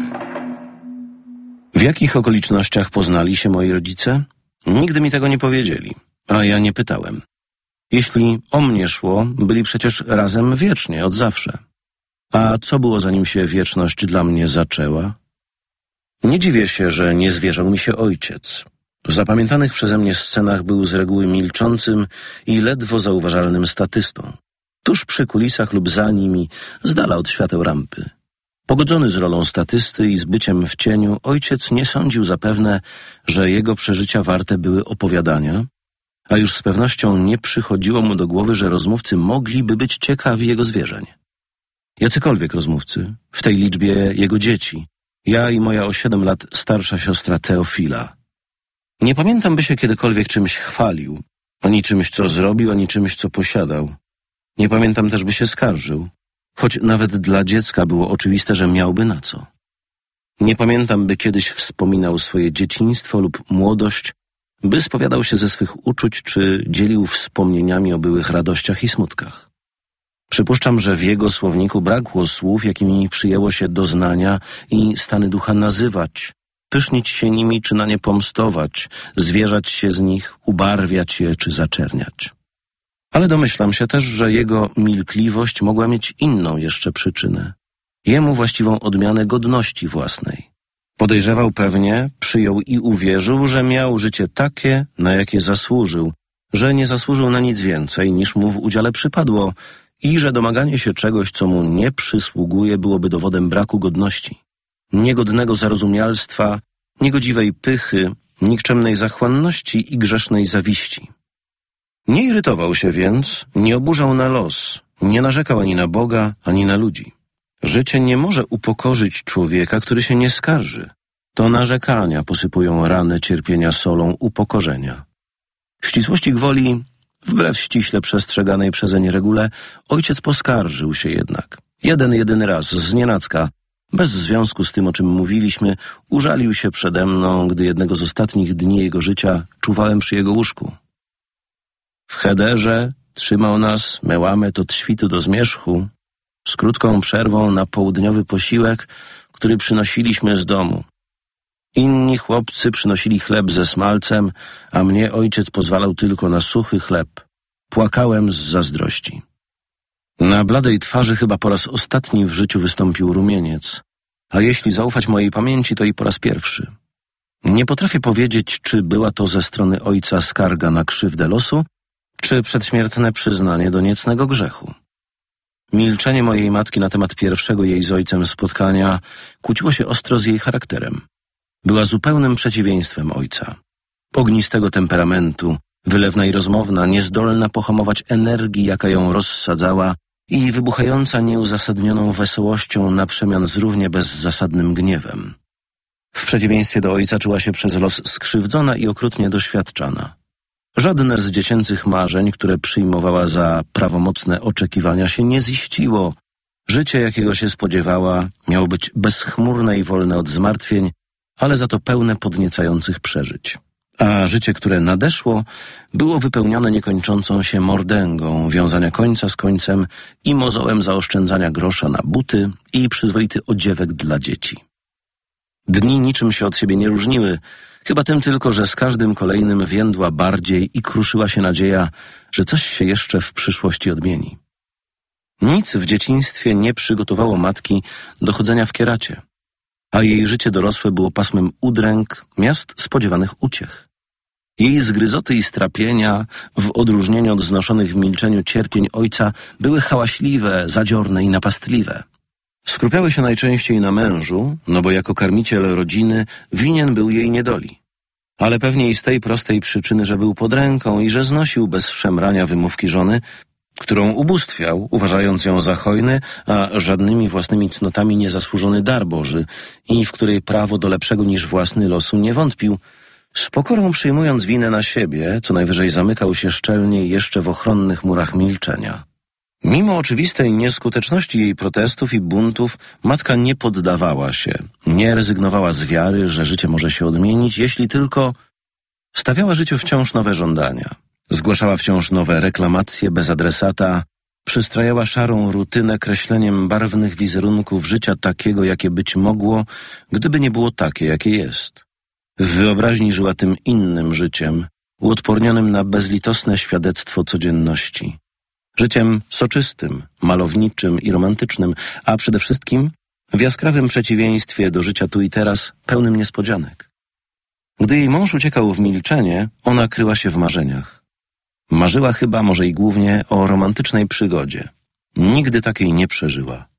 W jakich okolicznościach poznali się moi rodzice? Nigdy mi tego nie powiedzieli, a ja nie pytałem. Jeśli o mnie szło, byli przecież razem wiecznie, od zawsze. A co było, zanim się wieczność dla mnie zaczęła? Nie dziwię się, że nie zwierzał mi się ojciec. W zapamiętanych przeze mnie scenach był z reguły milczącym i ledwo zauważalnym statystą. Tuż przy kulisach lub za nimi, z dala od świateł rampy. Pogodzony z rolą statysty i z byciem w cieniu, ojciec nie sądził zapewne, że jego przeżycia warte były opowiadania, a już z pewnością nie przychodziło mu do głowy, że rozmówcy mogliby być ciekawi jego zwierzeń. Jacykolwiek rozmówcy, w tej liczbie jego dzieci, ja i moja o 7 lat starsza siostra Teofila. Nie pamiętam, by się kiedykolwiek czymś chwalił, ani czymś, co zrobił, ani czymś, co posiadał. Nie pamiętam też, by się skarżył, choć nawet dla dziecka było oczywiste, że miałby na co. Nie pamiętam, by kiedyś wspominał swoje dzieciństwo lub młodość, by spowiadał się ze swych uczuć, czy dzielił wspomnieniami o byłych radościach i smutkach. Przypuszczam, że w jego słowniku brakło słów, jakimi przyjęło się doznania i stany ducha nazywać, pysznić się nimi czy na nie pomstować, zwierzać się z nich, ubarwiać je czy zaczerniać. Ale domyślam się też, że jego milkliwość mogła mieć inną jeszcze przyczynę. Jemu właściwą odmianę godności własnej. Podejrzewał pewnie, przyjął i uwierzył, że miał życie takie, na jakie zasłużył, że nie zasłużył na nic więcej, niż mu w udziale przypadło i że domaganie się czegoś, co mu nie przysługuje, byłoby dowodem braku godności, niegodnego zarozumialstwa, niegodziwej pychy, nikczemnej zachłanności i grzesznej zawiści. Nie irytował się więc, nie oburzał na los, nie narzekał ani na Boga, ani na ludzi. Życie nie może upokorzyć człowieka, który się nie skarży. To narzekania posypują rany cierpienia solą upokorzenia. Ścisłości gwoli, wbrew ściśle przestrzeganej przezeń regule, ojciec poskarżył się jednak. Jedyny raz, znienacka, bez związku z tym, o czym mówiliśmy, użalił się przede mną, gdy jednego z ostatnich dni jego życia czuwałem przy jego łóżku. W chederze trzymał nas, mełamet od świtu do zmierzchu, z krótką przerwą na południowy posiłek, który przynosiliśmy z domu. Inni chłopcy przynosili chleb ze smalcem, a mnie ojciec pozwalał tylko na suchy chleb. Płakałem z zazdrości. Na bladej twarzy chyba po raz ostatni w życiu wystąpił rumieniec, a jeśli zaufać mojej pamięci, to i po raz pierwszy. Nie potrafię powiedzieć, czy była to ze strony ojca skarga na krzywdę losu, czy przedśmiertne przyznanie do niecnego grzechu. Milczenie mojej matki na temat pierwszego jej z ojcem spotkania kłóciło się ostro z jej charakterem. Była zupełnym przeciwieństwem ojca. Ognistego temperamentu, wylewna i rozmowna, niezdolna pohamować energii, jaka ją rozsadzała i wybuchająca nieuzasadnioną wesołością na przemian z równie bezzasadnym gniewem. W przeciwieństwie do ojca czuła się przez los skrzywdzona i okrutnie doświadczana. Żadne z dziecięcych marzeń, które przyjmowała za prawomocne oczekiwania, się nie ziściło. Życie, jakiego się spodziewała, miało być bezchmurne i wolne od zmartwień, ale za to pełne podniecających przeżyć. A życie, które nadeszło, było wypełnione niekończącą się mordęgą wiązania końca z końcem i mozołem zaoszczędzania grosza na buty i przyzwoity odziewek dla dzieci. Dni niczym się od siebie nie różniły, chyba tym tylko, że z każdym kolejnym więdła bardziej i kruszyła się nadzieja, że coś się jeszcze w przyszłości odmieni. Nic w dzieciństwie nie przygotowało matki do chodzenia w kieracie, a jej życie dorosłe było pasmem udręk, miast spodziewanych uciech. Jej zgryzoty i strapienia, w odróżnieniu od znoszonych w milczeniu cierpień ojca, były hałaśliwe, zadziorne i napastliwe. Skupiały się najczęściej na mężu, no bo jako karmiciel rodziny winien był jej niedoli. Ale pewnie i z tej prostej przyczyny, że był pod ręką i że znosił bez szemrania wymówki żony, którą ubóstwiał, uważając ją za hojny, a żadnymi własnymi cnotami niezasłużony dar Boży i w której prawo do lepszego niż własny losu nie wątpił, z pokorą przyjmując winę na siebie, co najwyżej zamykał się szczelnie jeszcze w ochronnych murach milczenia. Mimo oczywistej nieskuteczności jej protestów i buntów, matka nie poddawała się, nie rezygnowała z wiary, że życie może się odmienić, jeśli tylko stawiała życiu wciąż nowe żądania. Zgłaszała wciąż nowe reklamacje bez adresata, Przystrajała szarą rutynę kreśleniem barwnych wizerunków życia takiego, jakie być mogło, gdyby nie było takie, jakie jest. W wyobraźni żyła tym innym życiem, uodpornionym na bezlitosne świadectwo codzienności. Życiem soczystym, malowniczym i romantycznym, a przede wszystkim w jaskrawym przeciwieństwie do życia tu i teraz, pełnym niespodzianek. Gdy jej mąż uciekał w milczenie, ona kryła się w marzeniach. Marzyła chyba, może i głównie, o romantycznej przygodzie. Nigdy takiej nie przeżyła.